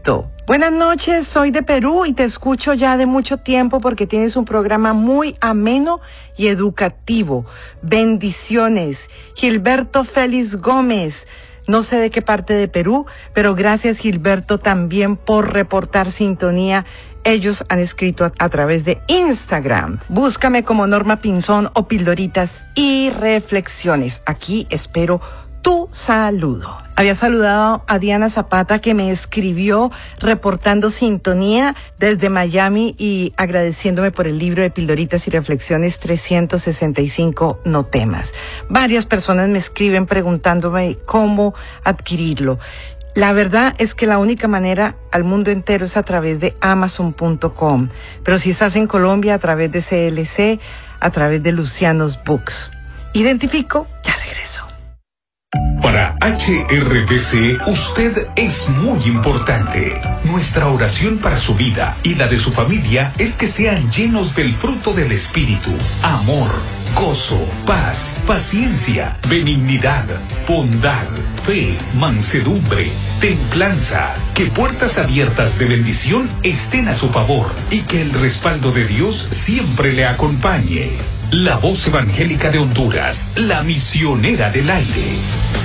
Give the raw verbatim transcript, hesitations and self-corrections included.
Gilberto. Buenas noches, soy de Perú y te escucho ya de mucho tiempo porque tienes un programa muy ameno y educativo. Bendiciones. Gilberto Félix Gómez. No sé de qué parte de Perú, pero gracias, Gilberto, también por reportar sintonía. Ellos han escrito a, a través de Instagram. Búscame como Norma Pinzón o Pildoritas y Reflexiones. Aquí espero tu saludo. Había saludado a Diana Zapata, que me escribió reportando sintonía desde Miami y agradeciéndome por el libro de Pildoritas y Reflexiones trescientos sesenta y cinco No temas. Varias personas me escriben preguntándome cómo adquirirlo. La verdad es que la única manera al mundo entero es a través de amazon punto com, pero si estás en Colombia, a través de C L C, a través de Lucianos Books. Identifico, ya regreso. Para H R B C, usted es muy importante. Nuestra oración para su vida y la de su familia es que sean llenos del fruto del Espíritu: amor, gozo, paz, paciencia, benignidad, bondad, fe, mansedumbre, templanza. Que puertas abiertas de bendición estén a su favor y que el respaldo de Dios siempre le acompañe. La voz evangélica de Honduras, la misionera del aire.